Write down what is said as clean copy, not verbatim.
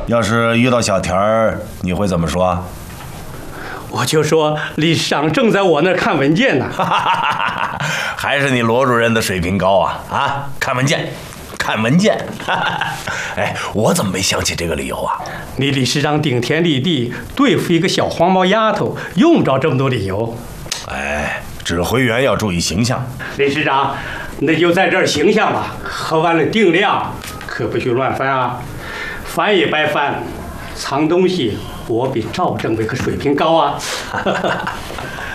要是遇到小田儿，你会怎么说？ 我就说理事长正在我那儿看文件呢。 还是你罗主任的水平高啊！啊，看文件，看文件。哎，我怎么没想起这个理由啊？ 你理事长顶天立地对付一个小黄毛丫头，用不着这么多理由。 哎，指挥员要注意形象。 理事长，那就在这儿形象吧。喝完了定量，可不许乱翻啊！翻也白翻，藏东西我比赵政委可水平高啊。